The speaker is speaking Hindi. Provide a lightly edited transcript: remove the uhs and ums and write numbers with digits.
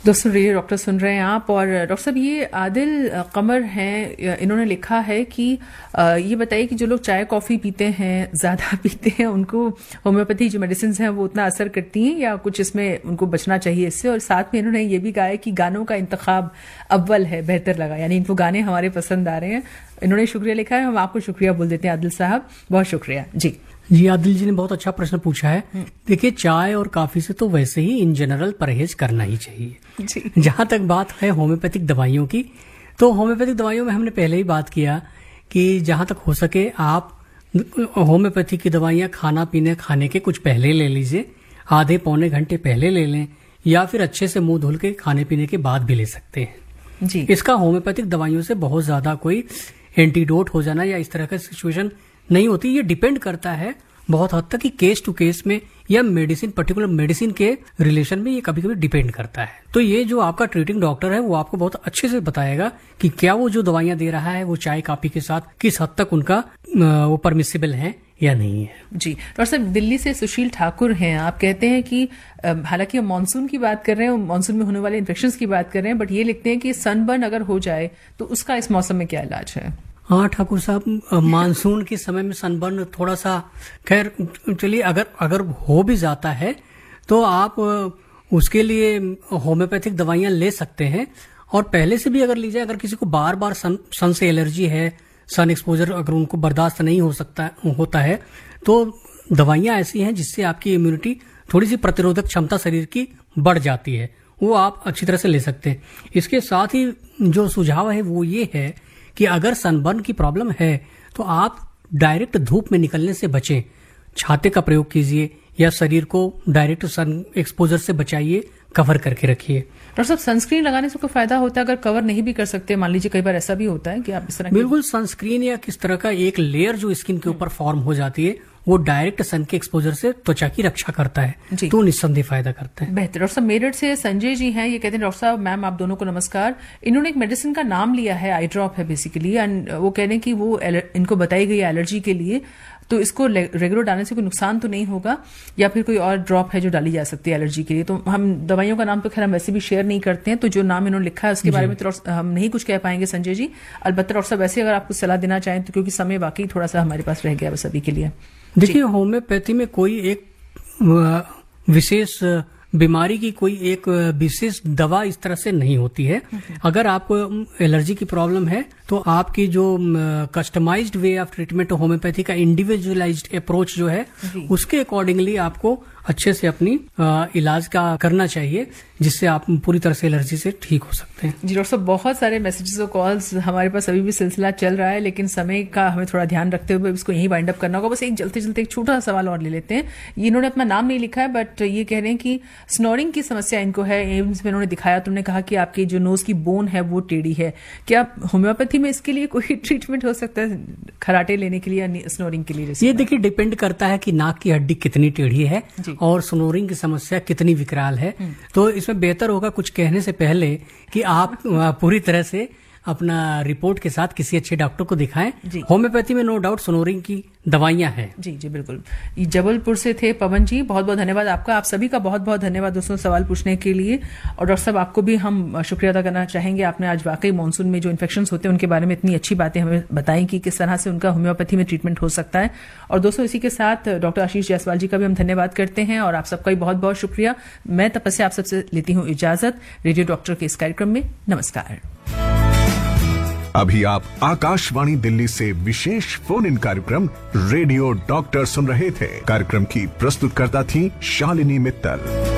दोस्तों रेडियो डॉक्टर सुन रहे हैं आप। और डॉक्टर साहब ये आदिल कमर हैं, इन्होंने लिखा है कि ये बताइए कि जो लोग चाय कॉफ़ी पीते हैं, ज़्यादा पीते हैं, उनको होम्योपैथी जो मेडिसिन हैं वो उतना असर करती हैं या कुछ इसमें उनको बचना चाहिए इससे। और साथ में इन्होंने ये भी कहा है कि गानों का इंतखाब अव्वल है, बेहतर लगा, यानी इनको गाने हमारे पसंद आ रहे हैं। इन्होंने शुक्रिया लिखा है, हम आपको शुक्रिया बोल देते हैं आदिल साहब, बहुत शुक्रिया जी। आदिल जी ने बहुत अच्छा प्रश्न पूछा है। देखिए, चाय और काफी से तो वैसे ही इन जनरल परहेज करना ही चाहिए। जहां तक बात है होम्योपैथिक दवाइयों की, तो होम्योपैथिक दवाइयों में हमने पहले ही बात किया कि जहां तक हो सके आप होम्योपैथी की दवाइयां खाने के कुछ पहले ले लीजिए, आधे पौने घंटे पहले ले लें, या फिर अच्छे से मुंह धुल के खाने पीने के बाद भी ले सकते हैं जी। इसका होम्योपैथिक दवाइयों से बहुत ज्यादा कोई एंटीडोट हो जाना या इस तरह का सिचुएशन नहीं होती। ये डिपेंड करता है बहुत हद तक कि केस टू केस में या पर्टिकुलर मेडिसिन के रिलेशन में ये कभी कभी डिपेंड करता है। तो ये जो आपका ट्रीटिंग डॉक्टर है वो आपको बहुत अच्छे से बताएगा कि क्या वो जो दवाइयां दे रहा है वो चाय काफी के साथ किस हद तक उनका वो परमिसिबल है या नहीं है जी। डॉक्टर साहब दिल्ली से सुशील ठाकुर हैं, आप कहते हैं कि हालांकि हम मानसून की बात कर रहे हैं, मानसून में होने वाले इन्फेक्शंस की बात कर रहे हैं, बट ये लिखते हैं कि सनबर्न अगर हो जाए तो उसका इस मौसम में क्या इलाज है? हाँ ठाकुर साहब, मानसून के समय में सनबर्न थोड़ा सा, खैर चलिए, अगर हो भी जाता है तो आप उसके लिए होम्योपैथिक दवाइयां ले सकते हैं। और पहले से भी अगर लीजिए, अगर किसी को बार बार सन से एलर्जी है, सन एक्सपोजर अगर उनको बर्दाश्त नहीं होता है तो दवाइयां ऐसी हैं जिससे आपकी इम्यूनिटी, थोड़ी सी प्रतिरोधक क्षमता शरीर की बढ़ जाती है, वो आप अच्छी तरह से ले सकते हैं। इसके साथ ही जो सुझाव है वो ये है कि अगर सनबर्न की प्रॉब्लम है तो आप डायरेक्ट धूप में निकलने से बचें, छाते का प्रयोग कीजिए या शरीर को डायरेक्ट सन एक्सपोजर से बचाइए, कवर करके रखिए। डॉक्टर साहब सनस्क्रीन लगाने से कोई फायदा होता है अगर कवर नहीं भी कर सकते? मान लीजिए कई बार ऐसा भी होता है कि आप इस तरह बिल्कुल, सनस्क्रीन या किस तरह का एक लेयर जो स्किन के ऊपर फॉर्म हो जाती है वो डायरेक्ट सन के एक्सपोजर से त्वचा की रक्षा करता है, तो निस्संदेह फायदा करता है। बेहतर। डॉक्टर साहब मेरठ से संजय जी हैं, ये कहते हैं डॉक्टर साहब मैम आप दोनों को नमस्कार। इन्होंने एक मेडिसिन का नाम लिया है, आई ड्रॉप है बेसिकली, एंड वो कह रहे हैं कि वो इनको बताई गई एलर्जी के लिए, तो इसको रेगुलर डालने से कोई नुकसान तो नहीं होगा, या फिर कोई और ड्रॉप है जो डाली जा सकती है एलर्जी के लिए? तो हम दवाइयों का नाम तो खैर हम वैसे भी शेयर नहीं करते हैं, तो जो नाम इन्होंने लिखा है उसके बारे में तो हम नहीं कुछ कह पाएंगे संजय जी। अलबत्ता डॉक्टर साहब वैसे अगर आपको सलाह देना चाहें तो, क्योंकि समय वाकई थोड़ा सा हमारे पास रह गया बस अभी के लिए। देखिए, होम्योपैथी में कोई एक विशेष बीमारी की कोई एक विशेष दवा इस तरह से नहीं होती है। अगर आपको एलर्जी की प्रॉब्लम है तो आपकी जो customised way of treatment homeopathy का इंडिविजुअलाइज्ड अप्रोच जो है उसके अकॉर्डिंगली आपको अच्छे से अपनी इलाज का करना चाहिए, जिससे आप पूरी तरह से एलर्जी से ठीक हो सकते हैं। जी डॉक्टर साहब, बहुत सारे मैसेजेस और कॉल्स हमारे पास अभी भी सिलसिला चल रहा है, लेकिन समय का हमें थोड़ा ध्यान रखते हुए इसको यहीं वाइंड अप करना होगा। बस एक जल्दी एक छोटा सवाल और ले लेते हैं। इन्होंने अपना नाम नहीं लिखा है, बट ये कह रहे हैं कि स्नोरिंग की समस्या इनको है, एम्स में उन्होंने दिखाया तो उन्होंने कहा कि आपकी जो नोज की बोन है वो टेढ़ी है। क्या होम्योपैथी में इसके लिए कोई ट्रीटमेंट हो सकता है खराटे लेने के लिए या स्नोरिंग के लिए? ये देखिए, डिपेंड करता है कि नाक की हड्डी कितनी टेढ़ी है और स्नोरिंग की समस्या कितनी विकराल है। तो इसमें बेहतर होगा कुछ कहने से पहले कि आप पूरी तरह से अपना रिपोर्ट के साथ किसी अच्छे डॉक्टर को दिखाएं। होम्योपैथी में नो डाउट स्नोरिंग की दवाइयां हैं। जी बिल्कुल। जबलपुर से थे पवन जी, बहुत बहुत धन्यवाद आपका। आप सभी का बहुत बहुत धन्यवाद दोस्तों सवाल पूछने के लिए। और डॉक्टर साहब आपको भी हम शुक्रिया अदा करना चाहेंगे, आपने आज वाकई मानसून में जो इन्फेक्शन होते हैं उनके बारे में इतनी अच्छी बातें हमें बताई कि किस तरह से उनका होम्योपैथी में ट्रीटमेंट हो सकता है। और दोस्तों इसी के साथ डॉक्टर आशीष जायसवाल जी का भी हम धन्यवाद करते हैं और आप सबका भी बहुत बहुत शुक्रिया। मैं तपस्या आप सबसे लेती हूँ इजाजत। रेडियो डॉक्टर के इस कार्यक्रम में नमस्कार। अभी आप आकाशवाणी दिल्ली से विशेष फोन इन कार्यक्रम रेडियो डॉक्टर सुन रहे थे। कार्यक्रम की प्रस्तुतकर्ता थी शालिनी मित्तल।